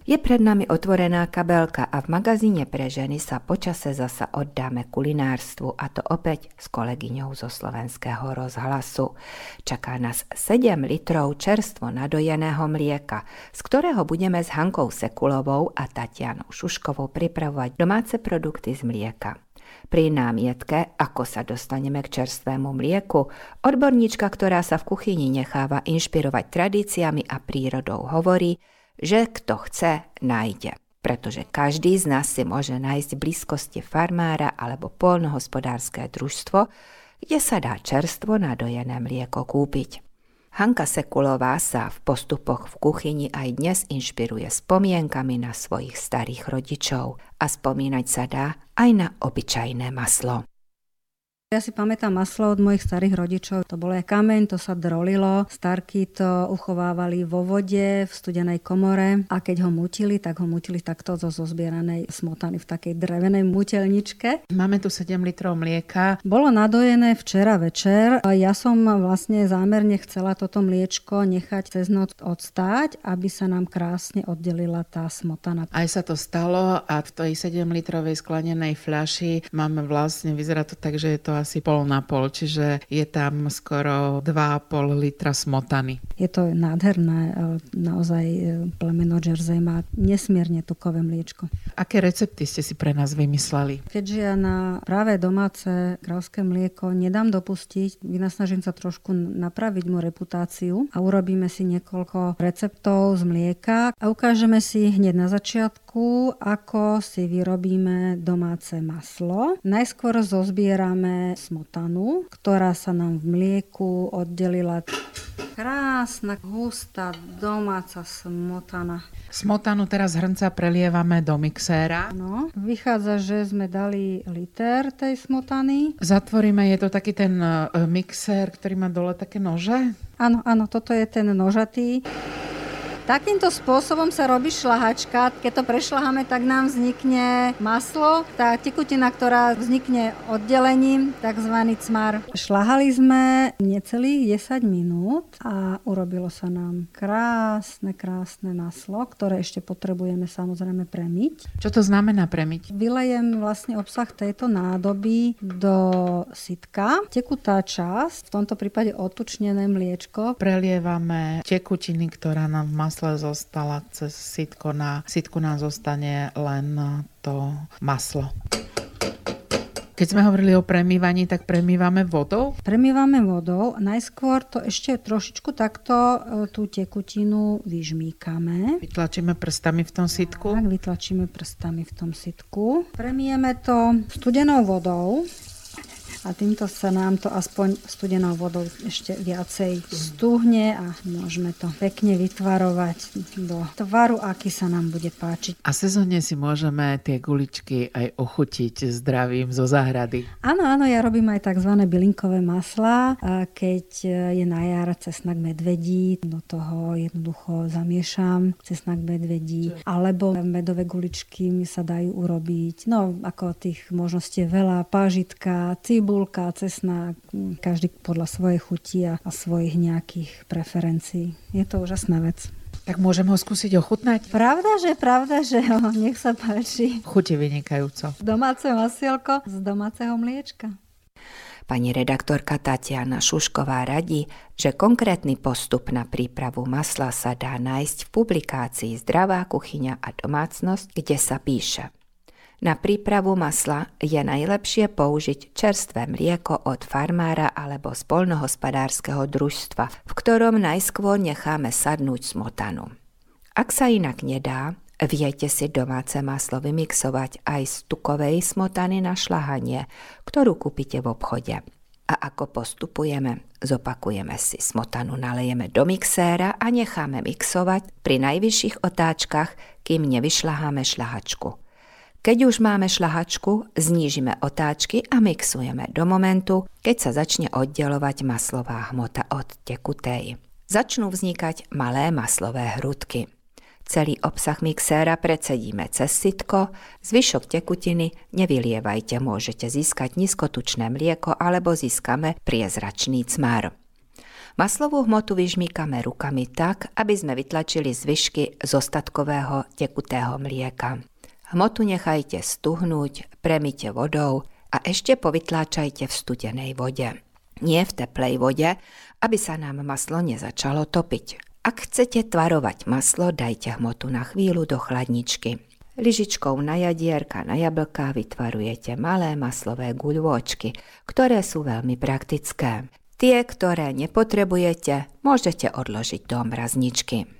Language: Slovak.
Je pred nami otvorená kabelka a v magazíne pre ženy sa počase zasa oddáme kulinárstvu, a to opäť s kolegyňou zo Slovenského rozhlasu. Čaká nás 7 litrov čerstvo nadojeného mlieka, z ktorého budeme s Hankou Sekulovou a Tatianou Šuškovou pripravovať domáce produkty z mlieka. Pri námietke, ako sa dostaneme k čerstvému mlieku, odborníčka, ktorá sa v kuchyni necháva inšpirovať tradíciami a prírodou, hovorí, že kto chce, nájde. Pretože každý z nás si môže nájsť v blízkosti farmára alebo poľnohospodárske družstvo, kde sa dá čerstvo nadojené mlieko kúpiť. Hanka Sekulová sa v postupoch v kuchyni aj dnes inšpiruje spomienkami na svojich starých rodičov a spomínať sa dá aj na obyčajné maslo. Ja si pamätám maslo od mojich starých rodičov. To bolo aj kameň, to sa drolilo. Starky to uchovávali vo vode, v studenej komore a keď ho mutili, tak ho mutili takto zo zozbieranej smotany v takej drevenej muteľničke. Máme tu 7 litrov mlieka. Bolo nadojené včera večer. Ja som vlastne zámerne chcela toto mliečko nechať cez noc odstáť, aby sa nám krásne oddelila tá smotana. Aj sa to stalo a v tej 7-litrovej sklenenej fľaši máme vlastne, vyzerá to tak, že je to asi pol na pol, čiže je tam skoro 2,5 litra smotany. Je to nádherné, naozaj plemeno Jersey má nesmierne tukové mliečko. Aké recepty ste si pre nás vymysleli? Keďže ja na práve domáce kráľovské mlieko nedám dopustiť, vynasnažím sa trošku napraviť mu reputáciu a urobíme si niekoľko receptov z mlieka a ukážeme si hneď na začiatku, ako si vyrobíme domáce maslo. Najskôr zozbierame smotanu, ktorá sa nám v mlieku oddelila. Krásna, hustá, domáca smotana. Smotanu teraz hrnca prelievame do mixéra. No, vychádza, že sme dali liter tej smotany. Zatvoríme, je to taký ten mixér, ktorý má dole také nože? Áno, toto je ten nožatý. Takýmto spôsobom sa robí šľahačka. Keď to prešľaháme, tak nám vznikne maslo. Tá tekutina, ktorá vznikne oddelením, takzvaný cmar. Šľahali sme necelých 10 minút a urobilo sa nám krásne maslo, ktoré ešte potrebujeme samozrejme premiť. Čo to znamená premiť? Vylejem vlastne obsah tejto nádoby do sytka. Tekutá časť, v tomto prípade otučnené mliečko. Prelievame tekutiny, ktorá nám v masle zostala cez sitko. Na sitku nám zostane len to maslo. Keď sme hovorili o premývaní, tak premývame vodou? Premývame vodou. Najskôr to ešte trošičku takto tú tekutinu vyžmýkame. Vytlačíme prstami v tom sitku? Tak, vytlačíme prstami v tom sitku. Premijeme to studenou vodou. A týmto sa nám to aspoň studenou vodou ešte viacej stuhne a môžeme to pekne vytvarovať do tvaru, aký sa nám bude páčiť. A sezónne si môžeme tie guličky aj ochutiť zdravím zo záhrady. Áno, ja robím aj tzv. Bylinkové maslá. Keď je na jar cesnak medvedí, do toho jednoducho zamiešam cesnak medvedí. Alebo medové guličky mi sa dajú urobiť. No, ako tých možností je veľa. Pážitka, cibulka, cesnak, každý podľa svojej chuti a svojich nejakých preferencií. Je to úžasná vec. Tak môžem ho skúsiť ochutnať? Pravda, že nech sa páči. Chutí vynikajúco. Domáce masielko z domáceho mliečka. Pani redaktorka Tatiana Šušková radí, že konkrétny postup na prípravu masla sa dá nájsť v publikácii Zdravá kuchyňa a domácnosť, kde sa píše: na prípravu masla je najlepšie použiť čerstvé mlieko od farmára alebo z poľnohospodárskeho družstva, v ktorom najskôr necháme sadnúť smotanu. Ak sa inak nedá, viete si domáce maslo vymixovať aj z tukovej smotany na šľahanie, ktorú kúpite v obchode. A ako postupujeme? Zopakujeme si, smotanu nalejeme do mixéra a necháme mixovať pri najvyšších otáčkach, kým nevyšľaháme šľahačku. Keď už máme šľahačku, znížime otáčky a mixujeme do momentu, keď sa začne oddelovať maslová hmota od tekutej. Začnú vznikať malé maslové hrudky. Celý obsah mixéra precedíme cez sitko, zvyšok tekutiny nevylievajte, môžete získať nízkotučné mlieko alebo získame priezračný cmar. Maslovú hmotu vyžmýkame rukami tak, aby sme vytlačili zvyšky z ostatkového tekutého mlieka. Hmotu nechajte stuhnúť, premite vodou a ešte povytláčajte v studenej vode. Nie v teplej vode, aby sa nám maslo nezačalo topiť. Ak chcete tvarovať maslo, dajte hmotu na chvíľu do chladničky. Lyžičkou na jadierka, na jablká vytvarujete malé maslové guľôčky, ktoré sú veľmi praktické. Tie, ktoré nepotrebujete, môžete odložiť do mrazničky.